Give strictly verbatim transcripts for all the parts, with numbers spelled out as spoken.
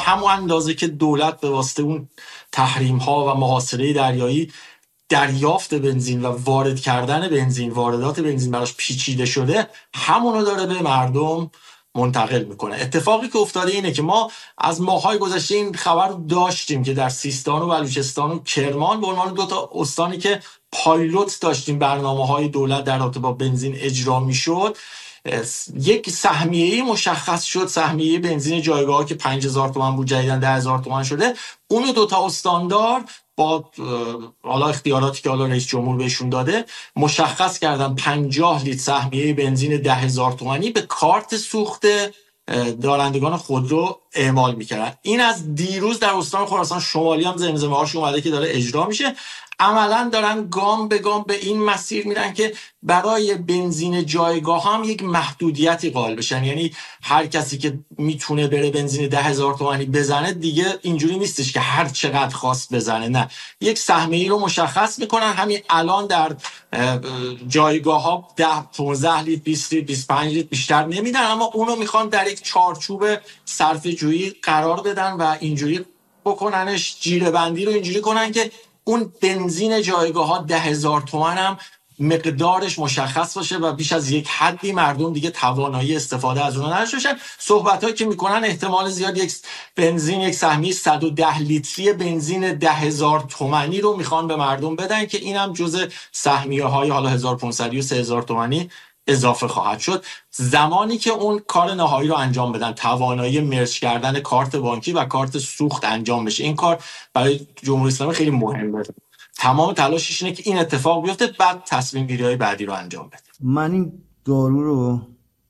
همون اندازه که دولت به واسطه اون تحریم ها و محاصره دریایی دریافت بنزین و وارد کردن بنزین، واردات بنزین براش پیچیده شده، همونو داره به مردم منتقل میکنه. اتفاقی که افتاده اینه که ما از ماهای گذشته این خبر داشتیم که در سیستان و بلوچستان و کرمان به عنوان دو تا استانی که پایلوت داشتیم برنامه‌های دولت در رابطه با بنزین اجرا میشد، یک سهمیه‌ای مشخص شد، سهمیه بنزین جایگاه که پنج هزار تومان بود جدیدن ده هزار تومان شده. اونو دو تا استاندار با حالا اختیاراتی که حالا رئیس جمهور بهشون داده مشخص کردن پنجاه لیتر سهمیه بنزین ده هزار تومانی به کارت سوخت دارندگان خودرو اعمال میکردن. این از دیروز در استان خراسان شمالی هم زمزمه هاش اومده که داره اجرا میشه. عملا دارن گام به گام به این مسیر میرن که برای بنزین جایگاه هم یک محدودیتی قائل بشن. یعنی هر کسی که میتونه بره بنزین ده هزار تومانی بزنه دیگه اینجوری نیستش که هر چقدر خواست بزنه، نه، یک سهمیه‌ای رو مشخص میکنن. همین الان در جایگاه ها ده پانزده لیتر بیست لیتر بیست و پنج لیتر بیشتر نمیدن، اما اونو میخوان در یک چارچوب صرفه جویی قرار بدن و اینجوری بکننش، جیره بندی رو اینجوری کنن که اون بنزین جایگاه ها ده هزار تومان هم مقدارش مشخص باشه و بیش از یک حدی مردم دیگه توانایی استفاده از اون نداشته باشن. صحبتایی که میکنن احتمال زیاد یک بنزین، یک سهمیه صد و ده لیتری بنزین ده هزار تومانی رو میخوان به مردم بدن که اینم جزء سهمیه های حالا هزار و پانصد و سه هزار تومانی اضافه خواهد شد. زمانی که اون کار نهایی رو انجام بدن، توانایی مرج کردن کارت بانکی و کارت سوخت انجام بشه، این کار برای جمهوری اسلامی خیلی مهمه. تمام تلاشش اینه که این اتفاق بیفته، بعد تصمیم گیری های بعدی رو انجام بده. من این دارو رو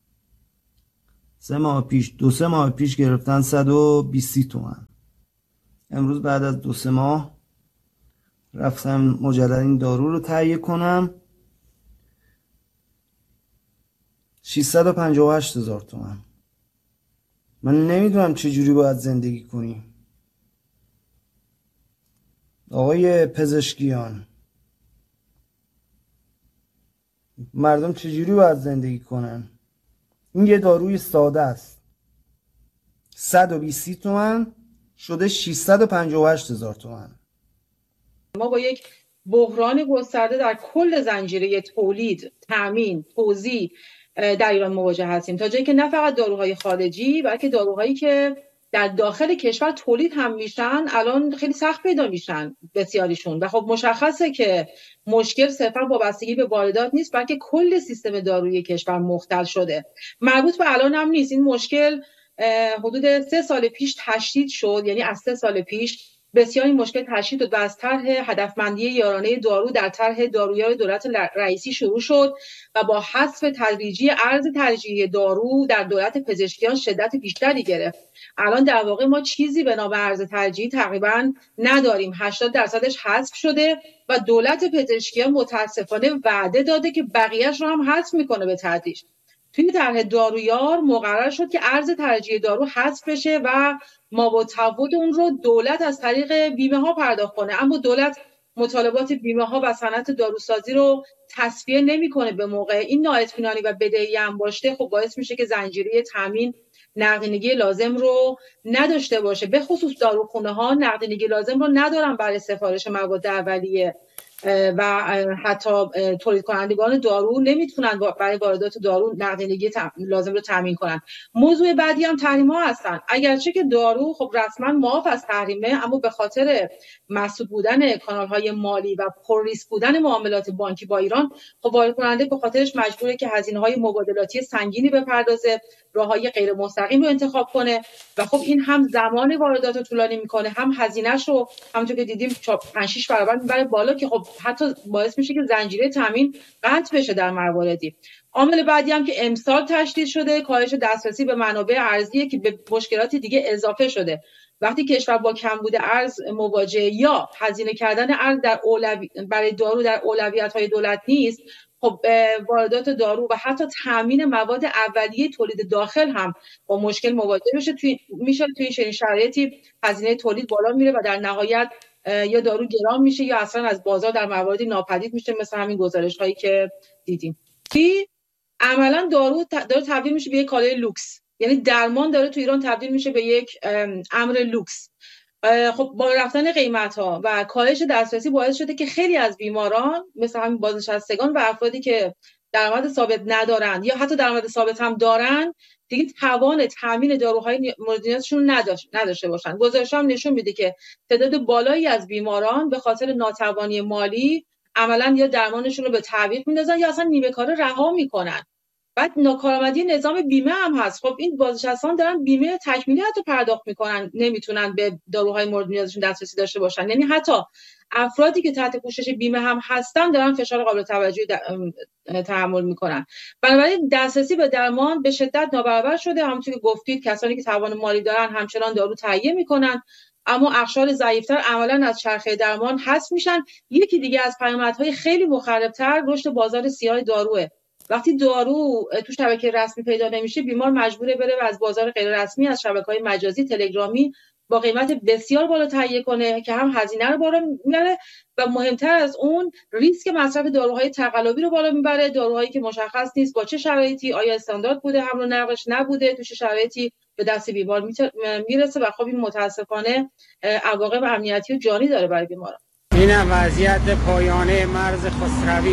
سه ماه پیش دو سه ماه پیش گرفتن صد و بیست تومن. امروز بعد از دو سه ماه رفتم مجدد این دارو رو تهیه کنم، ششصد و پنجاه و هشت هزار تومن. من نمیدونم چجوری باید زندگی کنیم. آقای پزشکیان، مردم چجوری باید زندگی کنن؟ این یه داروی ساده است، صد و بیست تومن شده ششصد و پنجاه و هشت هزار تومن. ما با یک بحران گسترده در کل زنجیره تولید، تامین، توزیع در ایران مواجه هستیم، تا جایی که نه فقط داروهای خارجی بلکه داروهایی که در داخل کشور تولید هم میشن الان خیلی سخت پیدا میشن بسیاریشون. و خب مشخصه که مشکل صرفا وابستگی به واردات نیست، بلکه کل سیستم دارویی کشور مختل شده. مربوط به الان هم نیست. این مشکل حدود سه سال پیش تشدید شد، یعنی از سه سال پیش بسیار این مشکل تشدید شد و از طرح هدفمندی یارانه دارو در طرح دارویی دولت رئیسی شروع شد و با حذف تدریجی ارز ترجیحی دارو در دولت پزشکیان شدت بیشتری گرفت. الان در واقع ما چیزی به نام ارز ترجیحی تقریبا نداریم. هشتاد درصدش حذف شده و دولت پزشکیان متاسفانه وعده داده که بقیه‌اش رو هم حذف میکنه به تدریج. توی طرح دارویار مقرر شد که ارز ترجیحی دارو حذف بشه و مابعد اون رو دولت از طریق بیمه ها پرداخت کنه، اما دولت مطالبات بیمه ها و صنعت داروسازی رو تصفیه نمیکنه به موقع. این نااطمینانی و بدهی انباشته خب باعث میشه که زنجیره تامین نقدینگی لازم رو نداشته باشه. به خصوص داروخونه ها نقدینگی لازم رو ندارن برای سفارش مواد اولیه و حتی تولید کنندگان دارو نمیتونن برای واردات دارو نقدینگی لازم رو تامین کنن. موضوع بعدی هم تحریم ها هستن. اگرچه که دارو خب رسما معاف از تحریمه، اما به خاطر مسدود بودن کانال های مالی و پر ریسک بودن معاملات بانکی با ایران، خب وارد کننده به خاطرش مجبوره که هزینه های مبادلاتی سنگینی بپردازه، راههای غیر مستقیم رو انتخاب کنه و خب این هم زمان واردات رو طولانی میکنه، هم هزینه‌اش رو همونطور که دیدیم پنج شش برابر میبره بالا که خب حتی باعث میشه که زنجیره تامین قطع بشه در مواردی. عامل بعدی هم که امسال تشدید شده کاهش دسترسی به منابع ارزیه که به مشکلات دیگه اضافه شده. وقتی کشور با کمبود ارز مواجه یا هزینه کردن ارز در اولوی... برای دارو در اولویت‌های دولت نیست، خب واردات دارو و حتی تامین مواد اولیه تولید داخل هم با مشکل مواجه میشه. توی میشه توی این شرایطی هزینه تولید بالا میره و در نهایت یا دارو گران میشه یا اصلا از بازار در مواردی ناپدید میشه، مثل همین گزارش هایی که دیدیم. کی عملا دارو داره تبدیل میشه به یک کالای لوکس. یعنی درمان داره تو ایران تبدیل میشه به یک امر لوکس. خب با رفتن قیمت ها و کاهش دسترسی باعث شده که خیلی از بیماران مثل همین بازنشستگان و افرادی که درآمد ثابت ندارن یا حتی درآمد ثابت هم دارن دیگه توان تامین داروهای مورد نیازشون نداشته باشن. گزارش هم نشون میده که تعداد بالایی از بیماران به خاطر ناتوانی مالی عملاً یا درمانشون رو به تعویق میندازن یا اصلا نیمه کاره رها میکنن. بعد ناکارآمدی نظام بیمه هم هست. خب این بازنشستگان دارن بیمه تکمیلی حتی پرداخت میکنن، نمیتونن به داروهای مورد نیازشون دسترسی داشته باشن. یعنی حتی افرادی که تحت پوشش بیمه هم هستن دارن فشار قابل توجهی تحمل میکنن. بنابراین دسترسی به درمان به شدت نابرابر شده. همونطور که گفتید کسانی که توان مالی دارن همچنان دارو تهیه میکنن، اما اقشار ضعیفتر عملاً از چرخه درمان حذف میشن. یکی دیگه از پیامدهای خیلی مخربتر رشد بازار سیاه داروه. وقتی دارو تو شبکه رسمی پیدا نمیشه، بیمار مجبوره بره و از بازار غیر رسمی، از شبکه‌های مجازی، تلگرامی با قیمت بسیار بالا تهیه کنه که هم هزینه رو بالا میبره و مهمتر از اون ریسک مصرف داروهای تقلبی رو بالا میبره. داروهایی که مشخص نیست با چه شرایطی، آیا استاندارد بوده، حمل و نقلش نبوده، تو چه شرایطی به دست بیمار میرسه و خب این متاسفانه عواقب امنیتی و جانی داره برای بیماران. این وضعیت پایانه مرز خسروی،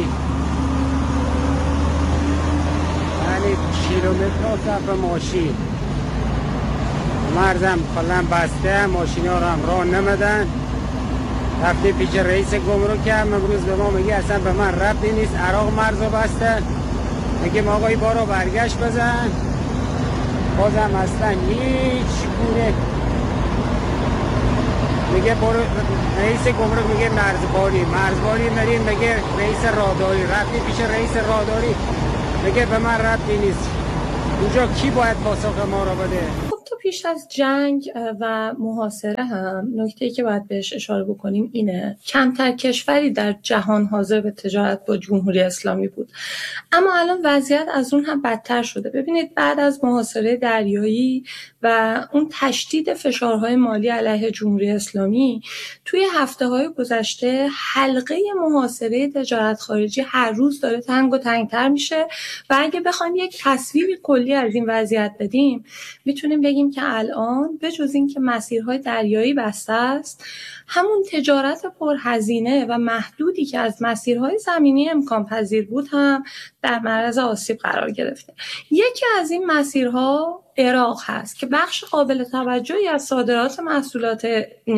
یعنی کیلومترها صف ماشین، مرزم کلا بسته، ماشین ها رو هم راه نمیدن. رفته پیش رئیس گمرک هم امروز به ما میگه اصلا به من ربطی نیست، عراق مرز رو بسته. میگه آقای بارو برگشت بزن، بازم اصلا هیچ گونه. میگه برو رئیس گمرک میگه مرزباری مرزباری مریم، میگه رئیس راهداری، رفتی پیش رئیس راهداری میگه به من ربطی نیست. اونجا کی باید پاسخ ما رو بده؟ تا پیش از جنگ و محاصره هم نکته‌ای که باید بهش اشاره بکنیم اینه کمتر کشوری در جهان حاضر به تجارت با جمهوری اسلامی بود، اما الان وضعیت از اون هم بدتر شده. ببینید بعد از محاصره دریایی و اون تشدید فشارهای مالی علیه جمهوری اسلامی توی هفته‌های گذشته حلقه محاصره تجارت خارجی هر روز داره تنگ و تنگتر میشه و اگه بخوایم یک تصویر کلی از این وضعیت بدیم میتونیم بگیم که الان به جز این که مسیرهای دریایی بسته است، همون تجارت پرهزینه و محدودی که از مسیرهای زمینی امکان پذیر بود هم در معرض آسیب قرار گرفته. یکی از این مسیرها عراق هست که بخش قابل توجهی از صادرات محصولات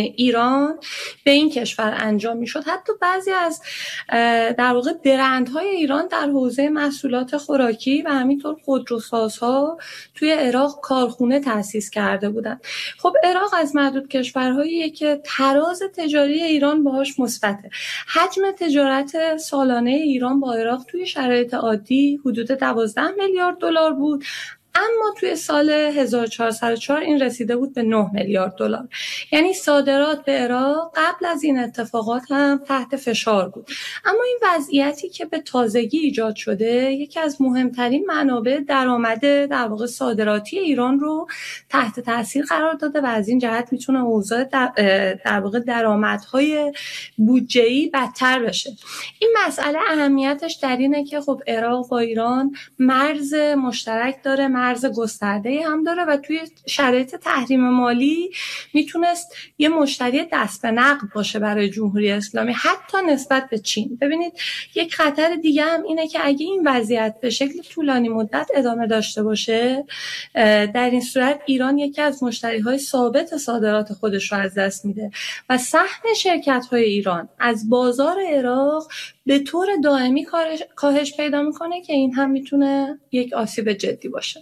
ایران به این کشور انجام میشد. حتی بعضی از در واقع برندهای ایران در حوزه محصولات خوراکی و همینطور خودروسازها توی عراق کارخونه تأسیس کرده بودند. خب عراق از معدود کشورهاییه که تراز تجاری ایران باهاش مثبته. حجم تجارت سالانه ایران با عراق توی شرایط عادی حدود دوازده میلیارد دلار بود، اما توی سال هزار و چهارصد و چهار این رسیده بود به نه میلیارد دلار. یعنی صادرات به عراق قبل از این اتفاقات هم تحت فشار بود. اما این وضعیتی که به تازگی ایجاد شده یکی از مهمترین منابع درآمد در واقع صادراتی ایران رو تحت تاثیر قرار داده و از این جهت میتونه اوضاع در, در واقع درآمدهای بودجه‌ای بدتر بشه. این مسئله اهمیتش در اینه که خب عراق با ایران مرز مشترک داره، مرز گسترده هم داره و توی شرایط تحریم مالی میتونست یه مشتری دست به نقد باشه برای جمهوری اسلامی، حتی نسبت به چین. ببینید یک خطر دیگه هم اینه که اگه این وضعیت به شکل طولانی مدت ادامه داشته باشه، در این صورت ایران یکی از مشتریهای ثابت صادرات خودش رو از دست میده و سهم شرکت‌های ایران از بازار عراق به طور دائمی کاهش پیدا میکنه که این هم میتونه یک آسیب جدی باشه.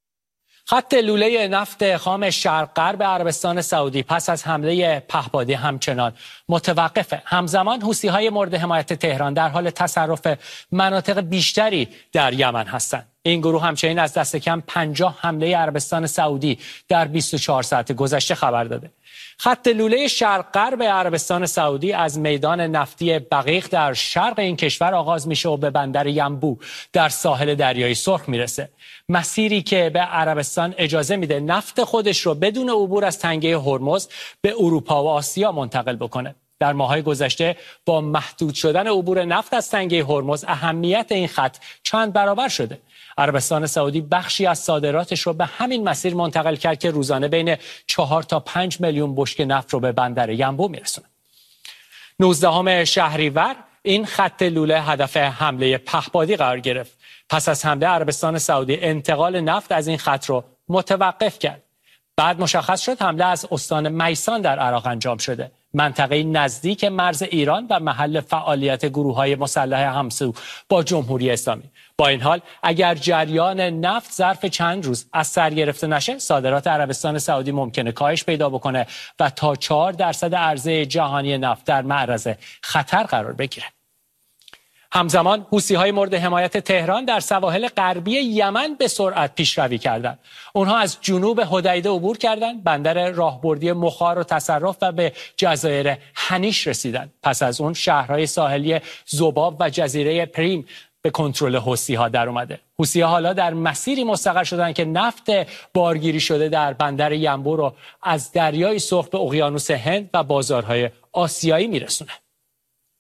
خط لوله نفت خام شرق غرب عربستان سعودی پس از حمله پهپادی همچنان متوقفه. همزمان حوثی‌های مورد حمایت تهران در حال تصرف مناطق بیشتری در یمن هستند. این گروه همچنین از دست کم پنجاه حمله عربستان سعودی در بیست و چهار ساعت گذشته خبر داده. خط لوله شرق غرب عربستان سعودی از میدان نفتی بقیق در شرق این کشور آغاز میشه و به بندر ینبو در ساحل دریای سرخ میرسه. مسیری که به عربستان اجازه میده نفت خودش رو بدون عبور از تنگه هرمز به اروپا و آسیا منتقل بکنه. در ماه‌های گذشته با محدود شدن عبور نفت از تنگه هرمز اهمیت این خط چند برابر شده. عربستان سعودی بخشی از صادراتش رو به همین مسیر منتقل کرد که روزانه بین چهار تا پنج میلیون بشکه نفت رو به بندر ینبوع میرسونه. نوزدهم شهریور این خط لوله هدف حمله پهپادی قرار گرفت. پس از حمله عربستان سعودی انتقال نفت از این خط رو متوقف کرد. بعد مشخص شد حمله از استان میسان در عراق انجام شده، منطقه نزدیک مرز ایران و محل فعالیت گروه‌های مسلح همسو با جمهوری اسلامی. با این حال اگر جریان نفت ظرف چند روز از سر گرفته نشه، صادرات عربستان سعودی ممکنه کاهش پیدا بکنه و تا چهار درصد عرضه جهانی نفت در معرض خطر قرار بگیره. همزمان حوثی‌های مورد حمایت تهران در سواحل غربی یمن به سرعت پیشروی کردند. اونها از جنوب حدیده عبور کردند، بندر راهبردی مخار و تصرف و به جزایر هنیش رسیدند. پس از اون شهرهای ساحلی ذباب و جزیره پریم به کنترل حوثی‌ها در اومده. حوثی‌ها حالا در مسیری مستقر شدن که نفت بارگیری شده در بندر ینبوع رو از دریای سرخ به اقیانوس هند و بازارهای آسیایی میرسونه.